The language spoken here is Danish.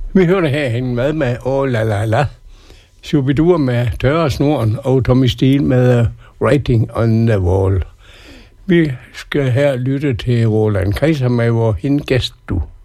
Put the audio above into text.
Vi hørte her en mad med la la la, Shubidur med Tørresnoren og Tommy Steele med Writing on the Wall. Vi skal her lytte til Roland Kaiser med Hvor hin gæst du.